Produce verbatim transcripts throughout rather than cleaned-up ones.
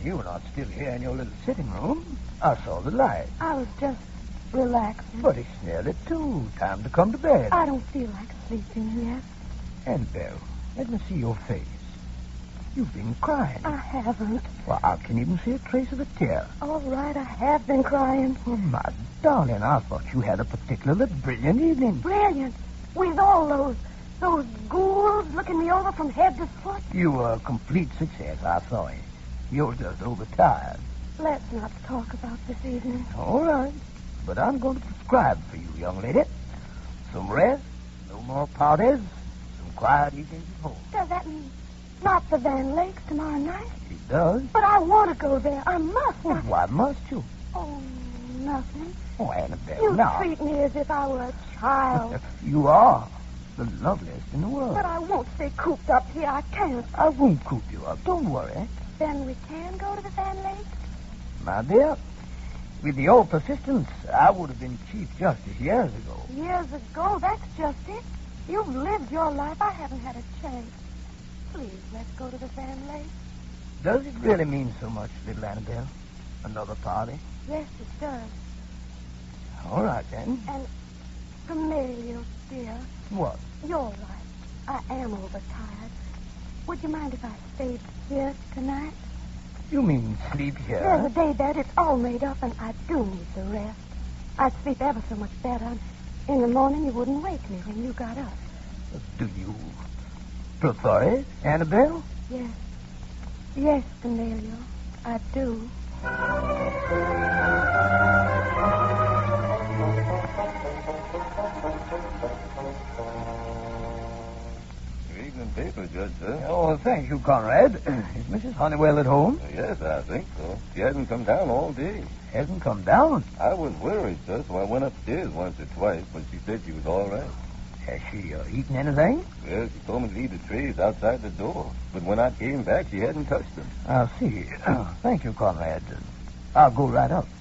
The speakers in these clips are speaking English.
you were not still here in your little sitting room, I saw the light. I was just relaxing. But it's nearly two. Time to come to bed. I don't feel like sleeping yet. Annabelle, let me see your face. You've been crying. I haven't. Well, I can even see a trace of a tear. All right, I have been crying. Oh, my darling, I thought you had a particularly brilliant evening. Brilliant. With all those, those ghouls looking me over from head to foot. You were a complete success, I saw it. You're just overtired. Let's not talk about this evening. All right. But I'm going to prescribe for you, young lady. Some rest, no more parties, some quiet evenings at home. Does that mean not the Van Lakes tomorrow night? It does. But I want to go there. I must. Well, I... why must you? Oh, nothing. Oh, Annabelle, You now. treat me as if I were a child. You are the loveliest in the world. But I won't stay cooped up here. I can't. I won't coop you up. Don't worry. Then we can go to the Van Lakes? My dear, with your persistence, I would have been Chief Justice years ago. Years ago, that's just it. You've lived your life. I haven't had a chance. Please, let's go to the Van Lakes. Does it really mean so much, little Annabelle? Another party? Yes, it does. All right, then. And, Gamaliel, dear, What? you're right. I am overtired. Would you mind if I stayed here tonight? You mean sleep here? There's a day bed. It's all made up, and I do need the rest. I'd sleep ever so much better. And in the morning, you wouldn't wake me when you got up. Do you prefer it, Annabelle? Yes. Yes, Gamaliel, I do. Evening paper, Judge, sir. Oh, thank you, Conrad. Is Missus Honeywell at home? Yes, I think so. She hasn't come down all day. Hasn't come down. I was worried, sir, so I went upstairs once or twice, but she said she was all right. Has she uh, eaten anything? Well, she told me to leave the trays outside the door, but when I came back, she hadn't touched them. I see. Thank you, Conrad. I'll go right up.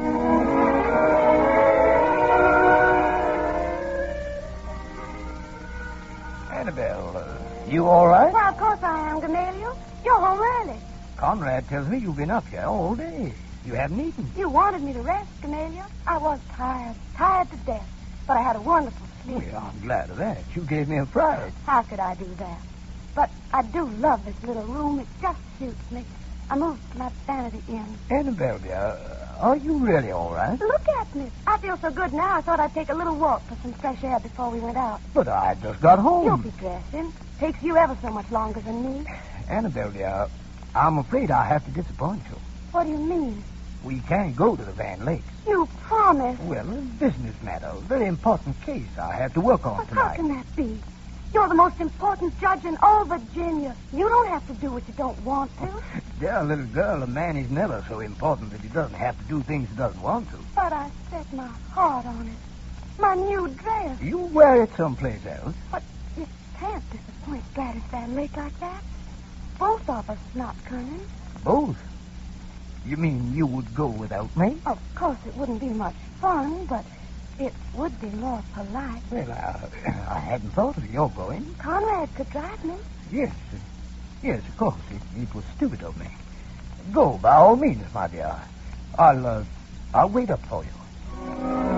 Annabelle, uh, you all right? Well, of course I am, Gamaliel. You're home early. Conrad tells me you've been up here all day. You haven't eaten. You wanted me to rest, Gamaliel. I was tired, tired to death. But I had a wonderful sleep. Well, I'm glad of that. You gave me a fright. How could I do that? But I do love this little room. It just suits me. I moved my vanity in. Annabelle, dear, are you really all right? Look at me. I feel so good now, I thought I'd take a little walk for some fresh air before we went out. But I just got home. You'll be dressing. Takes you ever so much longer than me. Annabelle, dear, I'm afraid I have to disappoint you. What do you mean? We can't go to the Van Lakes. You promised. Well, a business matter. A very important case I have to work on But tonight. how can that be? You're the most important judge in all Virginia. You don't have to do what you don't want to. Dear little girl, a man is never so important that he doesn't have to do things he doesn't want to. But I set my heart on it. My new dress. You wear it someplace else. But you can't disappoint Gladys Van Lake like that. Both of us not coming. Both? You mean you would go without me? Of course, it wouldn't be much fun, but it would be more polite. Well, I, I hadn't thought of your going. Conrad could drive me. Yes. Yes, of course. It, it was stupid of me. Go, by all means, my dear. I'll, uh, I'll wait up for you.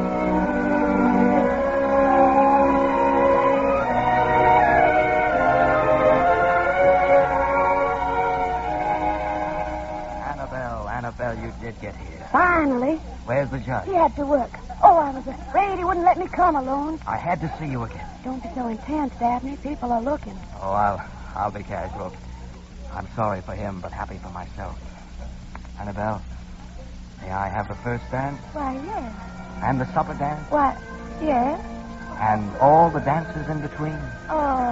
Annabelle, Annabelle, you did get here. Finally. Where's the judge? He had to work. Oh, I was afraid he wouldn't let me come alone. I had to see you again. Don't be so intense, Dabney. People are looking. Oh, I'll, I'll be casual. I'm sorry for him, but happy for myself. Annabelle, may I have the first dance? Why, yes. And the supper dance? Why, yes. And all the dances in between? Oh,